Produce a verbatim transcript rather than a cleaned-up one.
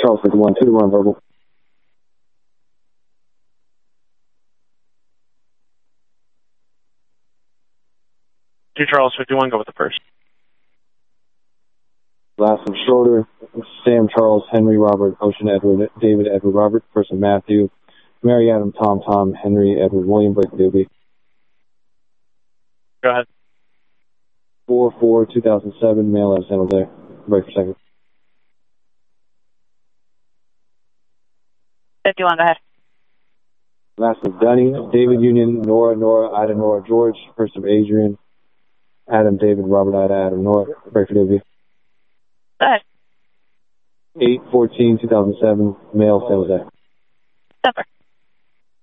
Charles fifty-one, two to one verbal. two Charles fifty-one, go with the first. Last of Schroeder, Sam Charles, Henry Robert, Ocean Edward, David Edward Robert, person Matthew, Mary Adam Tom Tom, Henry Edward William, break for Doobie. Go ahead. four four two thousand seven, male out of San Jose, break for second. fifty-one, go ahead. Last of Dunny, David Union, Nora, Nora, Ida, Nora, George, first of Adrian, Adam, David, Robert, Ida, Adam, Nora, break for Doobie. Go ahead. eight fourteen two thousand seven, male San Jose. Stepper.